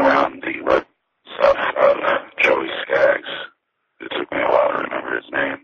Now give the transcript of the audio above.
around the stuff of Joey Skaggs. It took me a while to remember his name.